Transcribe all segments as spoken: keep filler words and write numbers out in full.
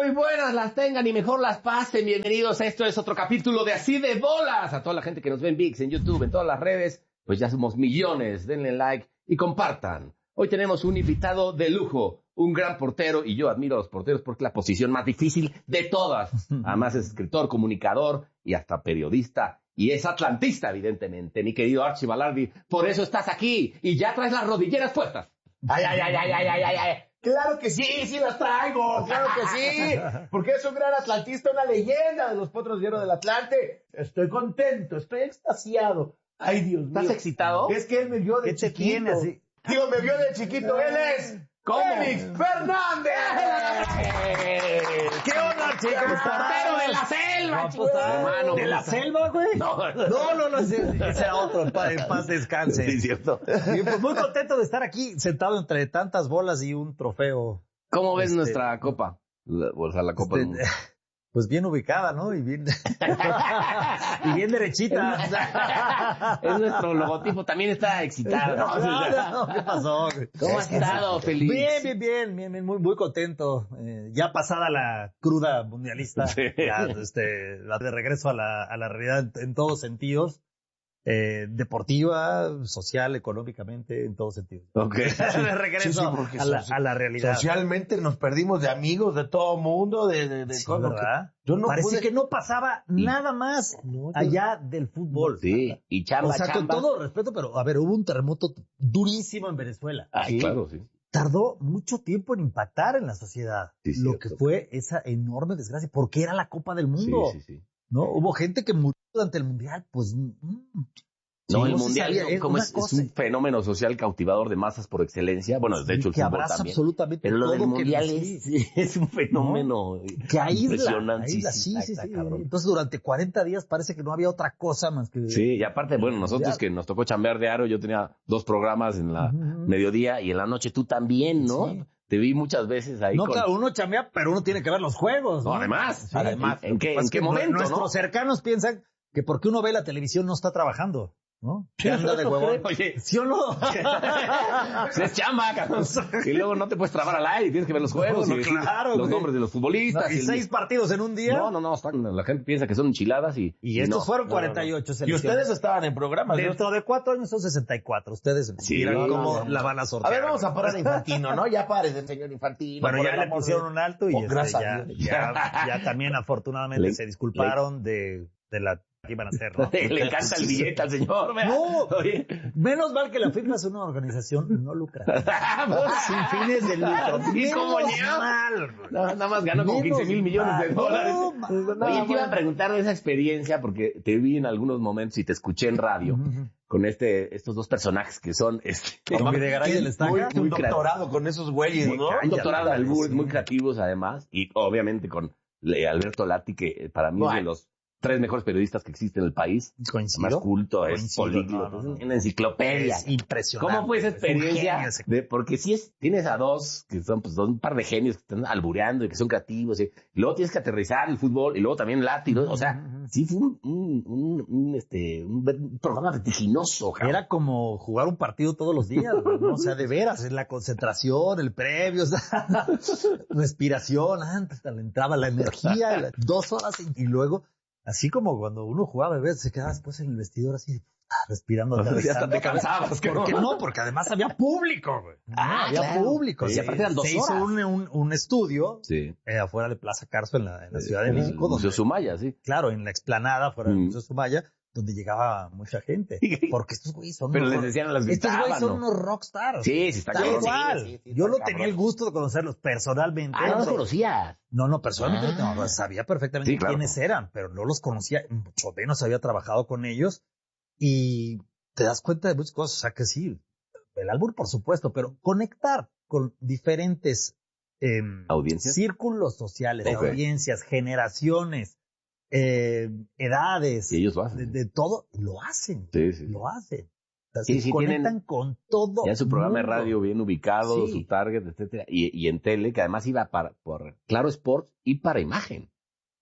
Muy buenas las tengan y mejor las pasen. Bienvenidos a esto es otro capítulo de Así de Bolas. A toda la gente que nos ve en ViX, en YouTube, en todas las redes, pues ya somos millones. Denle like y compartan. Hoy tenemos un invitado de lujo, un gran portero, y yo admiro a los porteros porque es la posición más difícil de todas. Además es escritor, comunicador y hasta periodista. Y es atlantista, evidentemente, mi querido Archie Balardi. Por eso estás aquí y ya traes las rodilleras puestas. Ay, ay, ay, ay, ay, ay, ay, ay. Claro que sí, sí las traigo, claro que sí. Porque es un gran atlantista, una leyenda de los Potros de Hierro del Atlante. Estoy contento, estoy extasiado. Ay, Dios mío. ¿Estás excitado? Es que él me vio de ¿Qué te chiquito. tiene así? Digo, me vio de chiquito. Él es Félix Fernández. ¿Qué onda, chicos? ¡Portero de la selva, No, chico! pues, Hermano, ¿de la pues, selva, güey? No, No, no, no, ese, ese era otro, en paz, en paz descanse. Sí, cierto. Y pues muy contento de estar aquí, sentado entre tantas bolas y un trofeo. ¿Cómo ves Este, nuestra copa? La, o sea, la copa Este, del mundo. Pues bien ubicada, ¿no? Y bien, y bien derechita. Es nuestro logotipo, también está excitado. No, no, no, ¿qué pasó? güey? ¿Cómo has estado, Félix? Bien, bien, bien, bien, bien, muy, muy contento. Eh, ya pasada la cruda mundialista, Sí. ya, este, la de regreso a la, a la realidad en, en todos sentidos. Eh, deportiva, social, económicamente, en todos sentidos. Ok. De regreso Sí, sí, porque a, la, soci- a la realidad. Socialmente nos perdimos de amigos de todo mundo, de, de, de Sí, cosas que- ¿verdad? Yo no Parece pude... que no pasaba Y- nada más No, yo- allá del fútbol. Sí, y chamba, O sea, con chamba. todo respeto, pero a ver, hubo un terremoto durísimo en Venezuela. Ay, ¿sí? claro, sí. Tardó mucho tiempo en impactar en la sociedad Sí, lo cierto. que fue esa enorme desgracia, porque era la Copa del Mundo. Sí, sí, sí. ¿No? Hubo gente que murió durante el Mundial, pues... mm, No, sí, el se mundial sabía, es, como una es, es cosa un fenómeno social cautivador de masas por excelencia. Bueno, de hecho el que fútbol abraza también. absolutamente Pero lo todo del que- mundial sí. es, es un fenómeno que aísla, impresionante. aísla, sí, está- sí, está sí. cabrón. Entonces durante cuarenta días parece que no había otra cosa más que... Sí, y aparte, bueno, nosotros Ya. que nos tocó chambear diario, yo tenía dos programas en la Ujú. mediodía y en la noche tú también, ¿no? Sí. Te vi muchas veces ahí No, con... claro, uno chambea, pero uno tiene que ver los juegos, ¿no? No, además, Sí, además, ¿en qué, Pues en qué que momento, nuestros no? cercanos piensan que porque uno ve la televisión no está trabajando, ¿no? Sí, Que anda de eso huevón. creo. Oye, ¿Sí o no? pues es chamba, cabrón. Y luego no te puedes trabar al aire, tienes que ver los juegos No, y decir claro, los güey. nombres de los futbolistas. y el- seis partidos en un día. No, no, no, están- la gente piensa que son enchiladas y... Y estos no, fueron no, no, cuarenta y no. ocho Y selecciones. ustedes estaban en programas, ¿no? Dentro de cuatro años son sesenta y cuatro. Ustedes Sí, miran no, cómo no, no. la van a A sortear. ver, vamos a parar a Infantino, ¿no? Ya pares del señor Infantino. Bueno, por ya el le amor pusieron de- un alto y Oh, este, gracias ya, a Dios. ya, ya también afortunadamente Le- se disculparon de, de la que iban a hacer, ¿no? Le encanta el billete al señor, ¿verdad? No. Oye. Menos mal que la FIFA es una organización no lucrativa. Sin fines de lucro. Sí, cómo Menos no. mal, güey. No, nada más ganó como Menos quince mil millones de mal. dólares. No, man. Oye, Nada te iba a más. preguntar de esa experiencia porque te vi en algunos momentos y te escuché en radio Ujú. con este, estos dos personajes que son, este, Con Videgaray y el Estaca. Muy, Muy un doctorado con esos güeyes, muy- ¿no? un doctorado en albures, sí. muy creativos además, y obviamente con eh, Alberto Lati, que eh, para mí es de Bueno. los tres mejores periodistas que existe en el país. Coincido. Más culto, es Coincido, políglota, no, no, no. es una enciclopedia. Es impresionante. ¿Cómo fue esa Es un genio experiencia? ese- De, porque si es, tienes a dos, que son pues dos, un par de genios que están albureando y que son creativos, y luego tienes que aterrizar el fútbol, y luego también Lati, ¿no? O sea, Ujú. sí fue un, un, un, un, este, un, ver- un programa vertiginoso, cabrón. Era como jugar un partido todos los días, güey, ¿no? O sea, de veras, en la concentración, el previo, o sea, respiración, antes te entraba la energía, la- dos horas y, y luego, así como cuando uno jugaba, de veras, se quedaba después en el vestidor así, ah, respirando. Ya hasta aterrizando. te cansabas, ¿Por cabrón. qué no? Porque además había público, güey. No, Ah, había claro. público. Y Se- aparte eran dos se hizo horas. un, un, un estudio Sí. eh, afuera de Plaza Carso en la, en la Ciudad de El México. Museo donde- Sumaya, sí. Claro, en la explanada fuera del Mm. Museo Sumaya, donde llegaba mucha gente. Porque estos güeyes son Pero unos les rock- decían a las Estos güeyes gritaban, son ¿no? unos rockstars. Sí, sí, está Tal cabrón. cual. Sí, sí, sí, Yo está no tenía cabrón. el gusto de conocerlos personalmente. Ah, no los Pero- conocías. No, no, personalmente Ah. no, no, sabía perfectamente Sí, claro. quiénes eran, pero no los conocía, mucho menos había trabajado con ellos. Y te das cuenta de muchas cosas, o sea que sí, el albur por supuesto, pero conectar con diferentes eh, ¿Audiencias? círculos sociales, Ok. audiencias, generaciones, eh, edades, Y ellos lo de, hacen. de todo, lo hacen, Sí, sí. lo hacen. O sea, Sí, se sí, conectan tienen con todo. Ya en su programa de mundo. radio bien ubicado, Sí. su target, etcétera, y, y en tele, que además iba para, por Claro Sports y para imagen.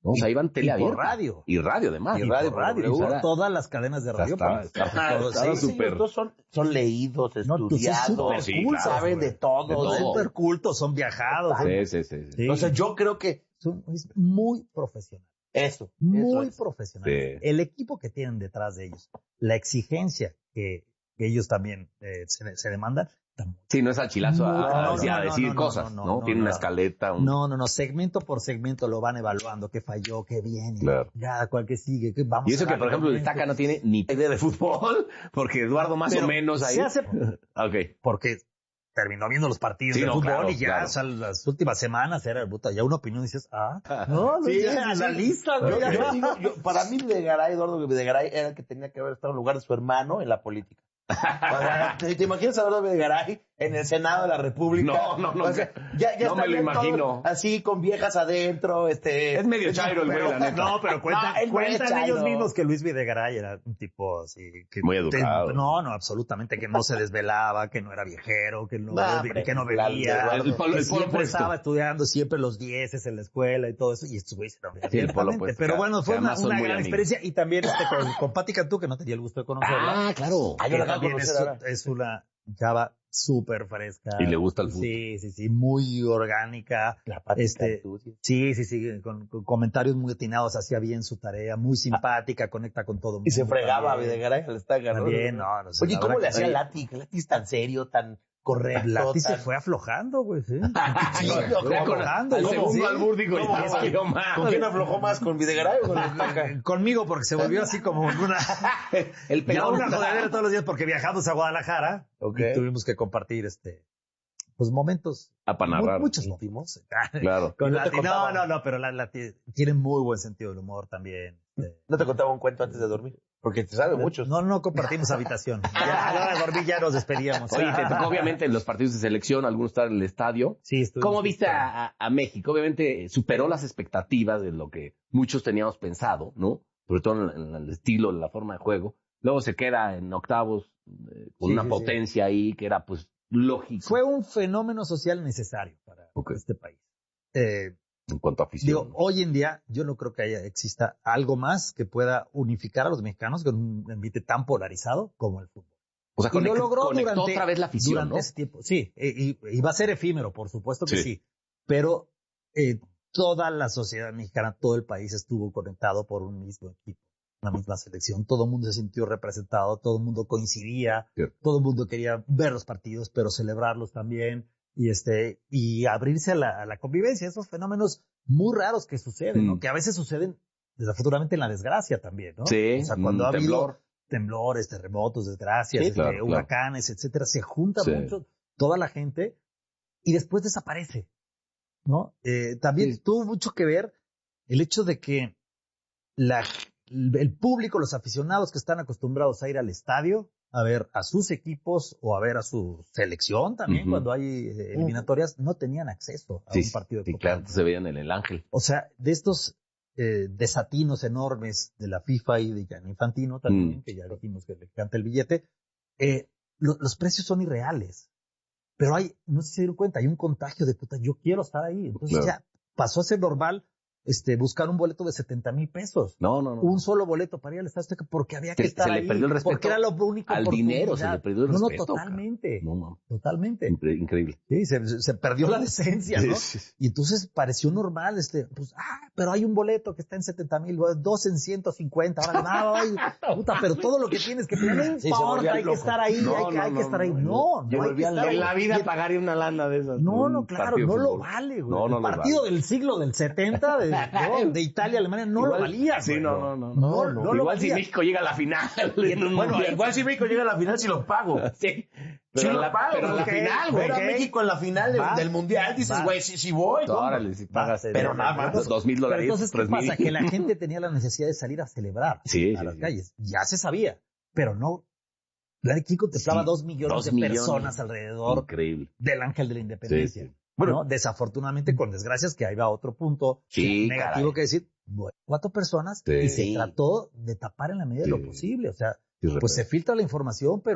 O sea, iban tele y por abierta. radio. Y radio, además. Y, Y radio, por radio. por por W. todas las cadenas de O sea, radio. estaba- pues, estaba- todo, estaba sí, súper- Ellos dos son, son leídos, No, tú sí, estudiados, súper sí, cultos, claro, saben güey. de todo. De todo. Súper cultos, son viajados. Sí, sí, sí. sí. Sí. Entonces yo creo que Son- es muy profesional. eso, Muy eso es. profesional. Sí. El equipo que tienen detrás de ellos, la exigencia que, que ellos también eh, se, se demandan. está- Sí, no es al chilazo a, No, a- no, a no, decir no, no, cosas, no, ¿no? no, Tiene no, una no. escaleta. Un... No, no, no, segmento por segmento lo van evaluando, qué falló, qué bien, y Claro. ya, cuál que sigue, qué vamos Y eso a que, darle por ejemplo, el segmento. Taca no tiene ni idea de fútbol, porque Eduardo más Pero o menos ahí. se hace Ok. porque terminó viendo los partidos Sí, de no, fútbol claro, y ya, claro. o sea, las últimas semanas era, puta, ya una opinión y dices, ah, no, no, Sí, ya, sí, sí. analiza, güey. Yo, ya. yo digo, yo, para mí Videgaray, Eduardo Videgaray, era el que tenía que haber estado en lugar de su hermano en la política. O sea, ¿te, te imaginas a Eduardo Videgaray en el Senado de la República? No, no, no. O sea, ya, ya No me lo estarían todos imagino. así con viejas adentro, este. Es medio chairo el güey, Pero- la neta. no, pero cuentan, No, él no es cuentan chairo. ellos mismos que Luis Videgaray era un tipo así que Muy educado. te- no, no, absolutamente, que no se desvelaba, que no era viejero, que no, No, hombre, que no la- bebía, la- el polo- que el polo siempre opuesto. estaba estudiando siempre los dieces en la escuela y todo eso, y estos güeyes eran Sí, el polo abiertamente. opuesto, Pero que- bueno, que fue una, además son una muy gran amigos. experiencia, y también este, con, con Pati Cantú, que no tenía el gusto de conocerla. Ah, claro. Ah, yo que la acabo de también es, conocer ahora. es una chava súper fresca. Y le gusta el fútbol. Sí, sí, sí, muy orgánica. La Pati Este, Cantú, sí. Sí, sí, sí, con, con comentarios muy atinados, hacía bien su tarea, muy simpática, conecta con todo el mundo. Y se fregaba a también. Videgaray al estaca, ¿no? También, no, no sé. Oye, la ¿cómo verdad le que- hacía Lati? Que Lati es tan serio, tan correcto. Lati se tan- fue aflojando, güey, sí. Sí, Se no, fue ¿cómo? aflojando. Al ¿Cómo? segundo Sí. albur digo, ¿Cómo? ya Es que- valió más. ¿Con quién aflojó más? ¿Con Videgaray o con el Taca? Conmigo, porque se volvió así como una, El ya pelón. una jodedera todos los días, porque viajamos a Guadalajara Ok. y tuvimos que compartir este, pues momentos, Ah, para mu- narrar. muchos momentos. Claro. Con Y no te Lati, no, contaba. no, no, pero la, Lati tiene muy buen sentido del humor también. Eh, ¿No te contaba un cuento antes de dormir? Porque te sabe muchos. No, no compartimos habitación. Ya a la hora de dormir ya nos despedíamos. Oye, te tocó obviamente en los partidos de selección, algunos estar en el estadio. Sí, estuvimos- ¿Cómo viste a, a- a México? Obviamente superó las expectativas de lo que muchos teníamos pensado, ¿no? Sobre todo en, en el estilo, en la forma de juego. Luego se queda en octavos eh, con Sí, una sí, potencia ahí que era pues lógico Fue un fenómeno social necesario para Ok. este país. Eh, en cuanto a afición. digo, hoy en día yo no creo que haya, exista algo más que pueda unificar a los mexicanos con un ambiente tan polarizado como el fútbol. o sea, y lo conect- logró conectó durante- otra vez la afición, Durante ¿no? ese tiempo, sí, eh, y, y va a ser efímero, por supuesto que Sí. sí, pero eh, toda la sociedad mexicana, todo el país estuvo conectado por un mismo equipo, una misma selección, todo el mundo se sintió representado, todo el mundo coincidía, Cierto. todo el mundo quería ver los partidos, pero celebrarlos también, y este, y abrirse a la, a la convivencia, esos fenómenos muy raros que suceden, ¿no? Mm. Que a veces suceden desafortunadamente en la desgracia también, ¿no? Sí, O sea, cuando un ha habido temblor. temblores, terremotos, desgracias, Sí, este, claro, claro. huracanes, etcétera, se junta Sí. mucho toda la gente y después desaparece, ¿no? Eh, también Sí. tuvo mucho que ver el hecho de que la, el público, los aficionados que están acostumbrados a ir al estadio a ver a sus equipos o a ver a su selección también Ujú. cuando hay eh, eliminatorias, no tenían acceso a Sí, un partido de sí, Copa claro, del Mundo. se veían en el Ángel. O sea, de estos eh, desatinos enormes de la FIFA y de Gianni Infantino también, Mm. que ya dijimos que le canta el billete, eh, lo- los precios son irreales. Pero hay, no sé si se dieron cuenta, hay un contagio de puta, yo quiero estar ahí. Entonces Claro. ya pasó a ser normal este, buscar un boleto de setenta mil pesos. No, no, no. Un solo boleto para ir al Estadio Azteca porque había que Se- estar se le ahí. perdió el respeto porque era lo único. al dinero, se le oportunidad. perdió el no, respeto, No, totalmente. No, no. Totalmente. Incre- Increíble. Sí, se, se- se perdió la decencia, ¿no? Sí, sí. Y entonces pareció normal, este, pues, ah, pero hay un boleto que está en setenta mil, dos en ciento cincuenta, ahora, no, ay, puta, pero todo lo que tienes que tener, no se importa, volvían hay que locos. estar ahí, No, hay, que, no, hay que no, estar ahí. no, No, no. no, hay que estar ahí. En la vida Y- pagaría una lana de esas. No, un no, claro, partido de no lo fútbol. vale, güey. No, no El lo partido vale. del siglo del setenta, de, ¿no? de Italia, Alemania, no lo Igual- valía, Sí, güey. no, no, no. No, no lo Igual si valía. México llega a la final. en un Bueno, mundial. igual si México llega a la final, si lo pago. Sí. Sí Pero lo la, pago. pero la ok, final, Ver güey. a México en la final de- Va. del Mundial, dices, Va. güey, sí, sí voy. ¿cómo? Órale, si pagas. Pero nada más. Dos mil Pero dólares, entonces, ¿qué tres mil. pasa? Que la gente tenía la necesidad de salir a celebrar Sí, a sí, las sí. calles. Ya se sabía, pero no. Aquí contemplaba Sí, dos millones dos de millones. personas alrededor Increíble. del Ángel de la Independencia. Sí, sí. Bueno, desafortunadamente con desgracias que ahí va otro punto Sí, negativo caray. que decir, bueno, cuatro personas Sí. y se trató de tapar en la medida de Sí. lo posible. O sea, Sí, pues se filtra la información, pero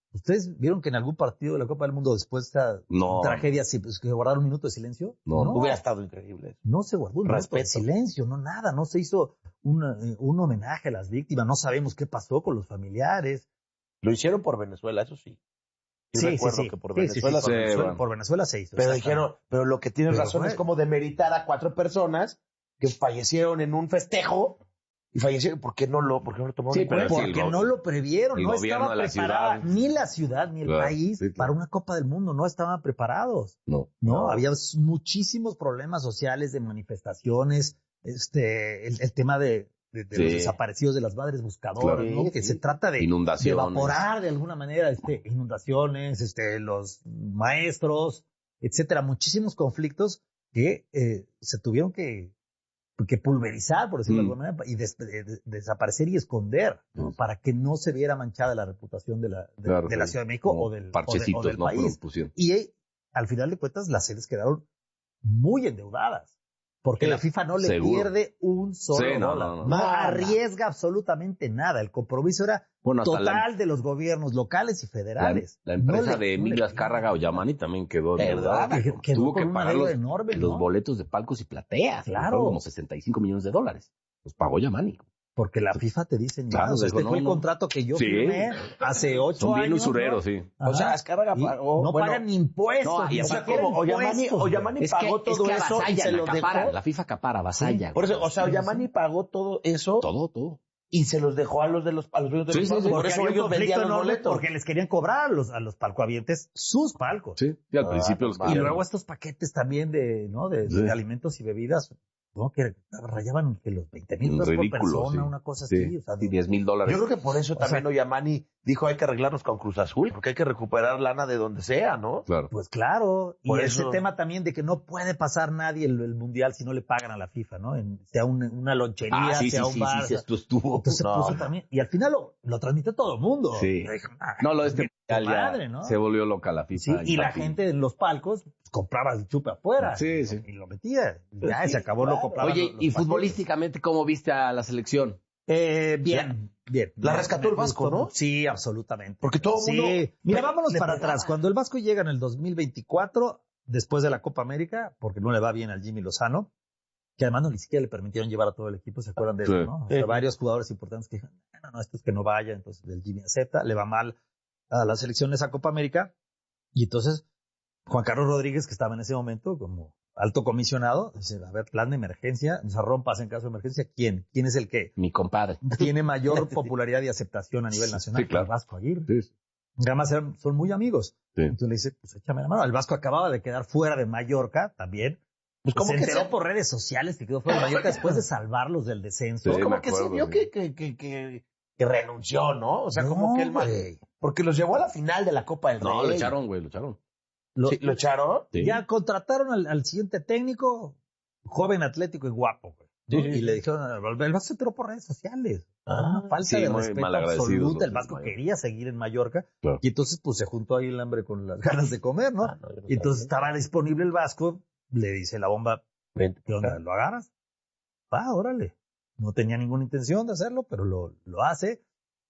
¿Ustedes vieron que en algún partido de la Copa del Mundo después de esta No. tragedia se pues, que guardaron un minuto de silencio? No, no. Hubiera estado increíble. No se guardó un minuto de Respeto. silencio, no nada, no se hizo una, eh, un homenaje a las víctimas, no sabemos qué pasó con los familiares. Lo hicieron por Venezuela, eso sí. Sí, recuerdo que por Sí, sí, Venezuela sí, por, se- Venezuela bueno. por Venezuela se hizo. Pero exactamente. dijeron, pero lo que tienes Pero razón fue- es como demeritar a cuatro personas que fallecieron en un festejo y fallecieron, ¿por qué no lo, por qué no lo tomaron Sí, en pero cuenta? sí, Porque el go- no lo previeron, el no gobierno estaba de la preparada ciudad. ni la ciudad ni el Claro, país sí, claro. para una Copa del Mundo, no estaban preparados. No. No, No. había s- muchísimos problemas sociales de manifestaciones, este, el, el tema de, de- de Sí. los desaparecidos de las madres buscadoras, Claro. ¿no? Sí, Que sí. se trata de, de Inundaciones. evaporar de alguna manera, este, inundaciones, este, los maestros, etcétera, muchísimos conflictos que eh, se tuvieron que, que pulverizar, por decirlo Mm. de alguna manera, y des- de- de- desaparecer y esconder, ¿no? Sí. Para que no se viera manchada la reputación de la, de, Claro, de la sí. Ciudad de México Como o del, o de- parchecitos, o del ¿no? país. Pero pusieron. Y eh, al final de cuentas, las sedes quedaron muy endeudadas. Porque Sí, la FIFA no le seguro. pierde un solo Sí, no, dólar. no, no. No Nada. arriesga absolutamente nada. El compromiso era Bueno, hasta total la, de los gobiernos locales y la, federales. la No empresa le- de no Emilio le Azcárraga pierde. Oyamani también quedó ¿Verdad? endeudada. Que- quedó Tuvo con que una pagar deuda los, enorme, los ¿no? boletos de palcos y plateas. Claro. Fueron como sesenta y cinco millones de dólares. Los pagó Yamani. Porque la FIFA te dice, ni Claro, nada. O sea, dijo, este no, fue el no. contrato que yo Sí. firmé hace ocho Son bien años. usureros, ¿no? sí. O sea, Ajá. Azcárraga Y pagó, no bueno, pagan ni impuestos. No, y ni o sea, siquiera como Oyamani, impuestos, Oyamani güey. pagó todo eso y avasallan, se lo acaparan. dejó. La FIFA acapara, avasalla. Por eso, güey. o sea, Sí, Oyamani sí. pagó todo eso Todo, todo. y se los dejó a los de los, a los dueños de Sí, los sí, palcos. sí. Por Porque eso había un ellos conflicto vendían los enorme boletos. porque les querían cobrar a los, a los palcoavientes sus palcos. Sí, y al Ah, principio los no Y querían. luego estos paquetes también de, ¿no? De, Sí. de alimentos y bebidas, ¿no? Que rayaban que los veinte mil pesos por Ridículo, persona, sí. una cosa Sí, así. O sea, y diez mil dólares. Yo creo que por eso O también sea- Oyamani dijo hay que arreglarnos con Cruz Azul, porque hay que recuperar lana de donde sea, ¿no? Claro. Pues claro, y Por ese eso- tema también de que no puede pasar nadie el, el mundial si no le pagan a la FIFA, ¿no? En- sea un- una lonchería, Ah, sí, sí, sea un sí, bar. sí, sí, esto estuvo. Entonces No, puso no. también, y al final lo, lo transmitió todo el mundo. Sí. Yo dije, "Ah, No, lo de este qué mundial ya madre, ¿no?" se volvió loca la FIFA. Sí, y la infantil. gente en los palcos pues, compraba el chupe afuera. Sí, y, sí. y lo metía. Y ya Sí, se acabó, claro. lo compraban. Oye, los- los y paquetes. futbolísticamente, ¿cómo viste a la selección? Eh, bien, bien. La Me- rescató el me Vasco, gustó ¿no? mucho. Sí, absolutamente. Porque todo el Sí. mundo- Mira, le- vámonos le para pegaba. atrás. Cuando el Vasco llega en el dos mil veinticuatro, después de la Copa América, porque no le va bien al Jimmy Lozano, que además no ni siquiera le permitieron llevar a todo el equipo, ¿se acuerdan de Sí. eso, no? O sea, Sí. varios jugadores importantes que dijeron, no, no, esto es que no vaya, entonces del Jimmy acepta, le va mal a la selección de esa Copa América, y entonces Juan Carlos Rodríguez, que estaba en ese momento como alto comisionado, dice, a ver, plan de emergencia, o sea, rompas en caso de emergencia, ¿quién? ¿Quién es el que Mi compadre. tiene mayor popularidad y aceptación a nivel nacional? Sí, claro. El Vasco Aguirre. Sí, sí. Además eran- son muy amigos. Sí. Entonces le dice, pues échame la mano. El Vasco acababa de quedar fuera de Mallorca también. Pues Se como que enteró se, por redes sociales que quedó fuera de Mallorca después de salvarlos del descenso. Sí, me como que se acuerdo, vio sí. que, que, que, que, que renunció, ¿no? O sea, como No, que el ma- güey. porque los llevó a la final de la Copa del No, Rey. lo echaron, güey, lo echaron. Lo- Sí, ¿lo echaron? Sí. Ya contrataron al, al siguiente técnico, joven, atlético y guapo, güey, ¿no? Sí, sí, Y sí. le dijeron, el Vasco se enteró por redes sociales. Ah, Una falta sí, de muy respeto malagradecidos absoluta. El los Vasco mayores. quería seguir en Mallorca. Claro. Y entonces, pues se juntó ahí el hambre con las ganas de comer, ¿no? Ah, no, yo no Y entonces sabía. estaba disponible el Vasco, le dice la bomba, Vente. ¿qué onda? ¿Lo agarras? Va, órale. No tenía ninguna intención de hacerlo, pero lo, lo hace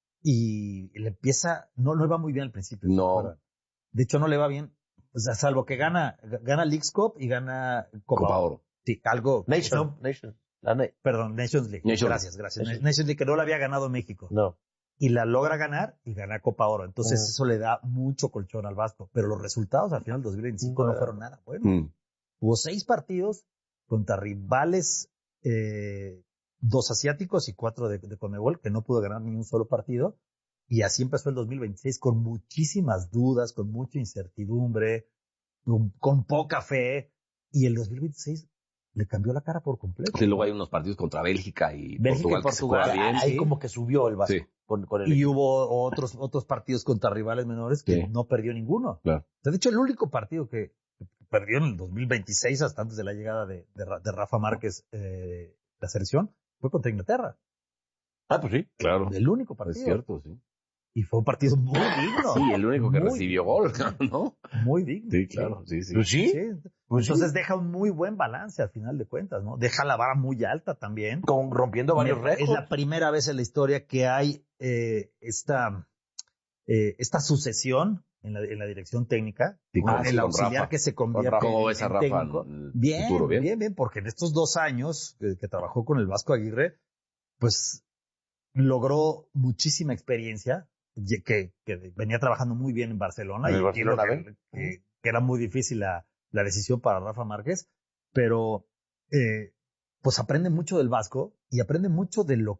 y le empieza, no, no le va muy bien al principio. ¿se No. acuerdan? De hecho, no le va bien, o sea, salvo que gana, gana Leagues Cup y gana Copa, Copa Oro. Oro. Sí, algo. Nation, Nation. La na- Perdón, Nations League. Nations gracias, gracias. Nations. Nations League que no la había ganado México. No. Y la logra ganar y gana Copa Oro. Entonces, Mm. eso le da mucho colchón al Vasco. Pero los resultados al final del dos mil veinticinco no Mm. fueron nada buenos. Mm. Hubo seis partidos contra rivales, eh, dos asiáticos y cuatro de, de Conmebol, que no pudo ganar ni un solo partido. Y así empezó el dos mil veintiséis con muchísimas dudas, con mucha incertidumbre, con, con poca fe. Y el dos mil veintiséis le cambió la cara por completo. Sí, luego hay unos partidos contra Bélgica y Bélgica y Portugal, que se Portugal. juega bien. Ahí sí. como que subió el Vasco Sí. con, con el Y hubo otros, otros partidos contra rivales menores que Sí. no perdió ninguno. Claro. O sea, de hecho, el único partido que perdió en el dos mil veintiséis, hasta antes de la llegada de, de, Ra- de Rafa Márquez, eh, la selección, fue contra Inglaterra. Ah, pues sí. Claro. El único Es partido. cierto, sí. Y fue un partido muy digno. Sí, el único que Muy- recibió gol, ¿no? Muy digno. Sí, claro, sí, sí. Pues sí. Sí. Pues sí. Entonces deja un muy buen balance al final de cuentas, ¿no? Deja la vara muy alta también. Con, rompiendo varios Es récords. la primera vez en la historia que hay eh, esta eh, esta sucesión en la, en la dirección técnica, Sí, con ah, sí, el con auxiliar Rafa. que se Con convierte Rafa. ¿Cómo en, ves a en Rafa técnico. en el Bien, futuro? bien, Bien. bien, porque en estos dos años que, que trabajó con el Vasco Aguirre, pues logró muchísima experiencia, ye- que, que venía trabajando muy bien en Barcelona, En y el entiendo Barcelona, que, ¿ven? que- que era muy difícil la, la decisión para Rafa Márquez, pero eh, pues aprende mucho del Vasco y aprende mucho de lo